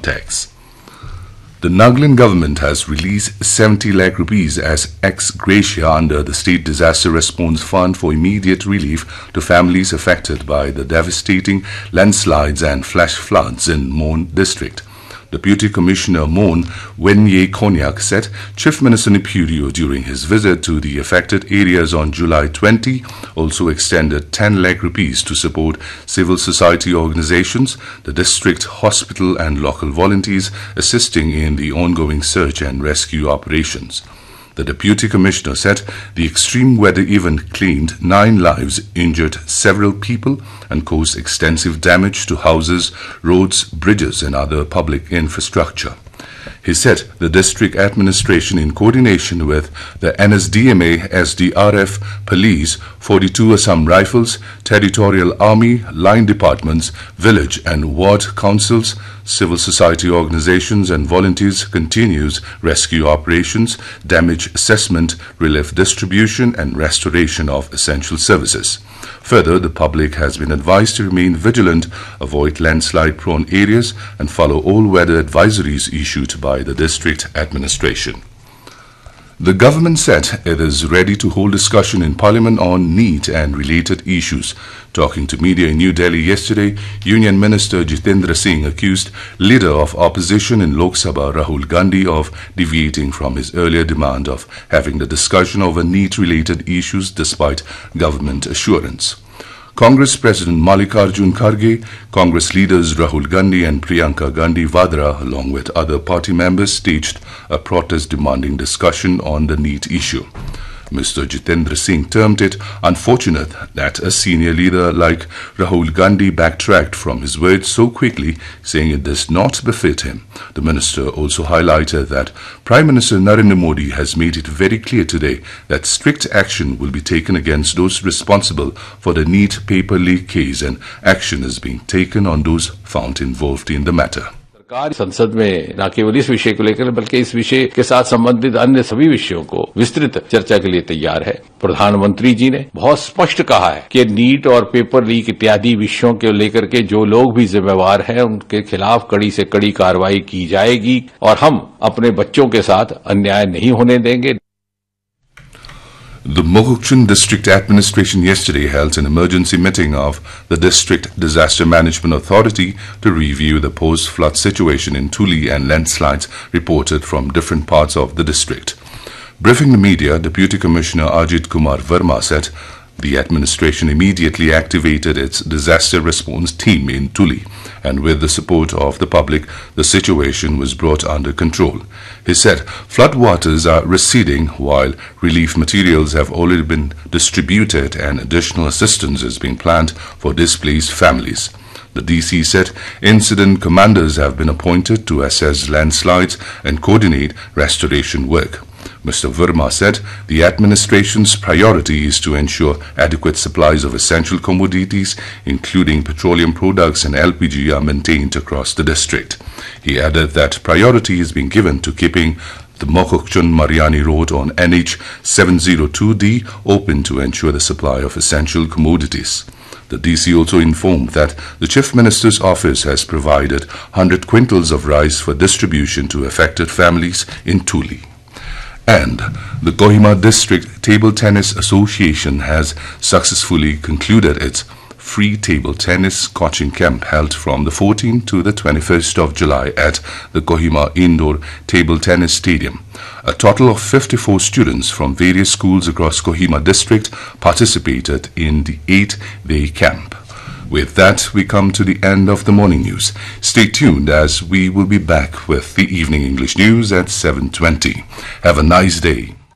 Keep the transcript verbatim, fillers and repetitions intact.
tax. The Nagaland government has released seventy lakh rupees as ex gratia under the State Disaster Response Fund for immediate relief to families affected by the devastating landslides and flash floods in Mon district. Deputy Commissioner Mon Wenye Konyak said Chief Minister Nepidio during his visit to the affected areas on July twentieth also extended ten lakh rupees to support civil society organizations, the district hospital and local volunteers assisting in the ongoing search and rescue operations. The Deputy Commissioner said the extreme weather event claimed nine lives, injured several people and caused extensive damage to houses, roads, bridges and other public infrastructure. He said the district administration, in coordination with the N S D M A, S D R F, police, forty-two Assam Rifles, Territorial Army, line departments, village and ward councils, civil society organizations and volunteers continues rescue operations, damage assessment, relief distribution and restoration of essential services. Further, the public has been advised to remain vigilant, avoid landslide-prone areas and follow all weather advisories issued by the district administration. The government said it is ready to hold discussion in Parliament on NEET and related issues. Talking to media in New Delhi yesterday, Union Minister Jitendra Singh accused Leader of Opposition in Lok Sabha Rahul Gandhi of deviating from his earlier demand of having the discussion over NEET-related issues despite government assurance. Congress President Mallikarjun Kharge, Congress leaders Rahul Gandhi and Priyanka Gandhi Vadra, along with other party members, staged a protest demanding discussion on the NEET issue. Mister Jitendra Singh termed it unfortunate that a senior leader like Rahul Gandhi backtracked from his words so quickly, saying it does not befit him. The minister also highlighted that Prime Minister Narendra Modi has made it very clear today that strict action will be taken against those responsible for the NEET paper leak case and action is being taken on those found involved in the matter. सरकार संसद में न केवल इस विषय को लेकर बल्कि इस विषय के साथ संबंधित अन्य सभी विषयों को विस्तृत चर्चा के लिए तैयार है। प्रधानमंत्री जी ने बहुत स्पष्ट कहा है कि नीट और पेपर लीक इत्यादि विषयों को लेकर के जो लोग भी जिम्मेवार हैं उनके खिलाफ कड़ी से कड़ी कार्रवाई की जाएगी और हम अपने बच्चों के साथ अन्याय नहीं होने देंगे। The Mokokchung District Administration yesterday held an emergency meeting of the District Disaster Management Authority to review the post-flood situation in Tuli and landslides reported from different parts of the district. Briefing the media, Deputy Commissioner Ajit Kumar Verma said the administration immediately activated its disaster response team in Tuli, and with the support of the public, the situation was brought under control. He said floodwaters are receding while relief materials have already been distributed and additional assistance is being planned for displaced families. The D C said incident commanders have been appointed to assess landslides and coordinate restoration work. Mister Verma said the administration's priority is to ensure adequate supplies of essential commodities, including petroleum products and L P G, are maintained across the district. He added that priority is being given to keeping the Mokokchung Mariani Road on N H seven oh two D open to ensure the supply of essential commodities. The D C also informed that the Chief Minister's office has provided one hundred quintals of rice for distribution to affected families in Tuli. And the Kohima District Table Tennis Association has successfully concluded its free table tennis coaching camp held from the fourteenth to the twenty-first of July at the Kohima Indoor Table Tennis Stadium. A total of fifty-four students from various schools across Kohima district participated in the eight-day camp. With that, we come to the end of the morning news. Stay tuned as we will be back with the evening English news at seven twenty. Have a nice day.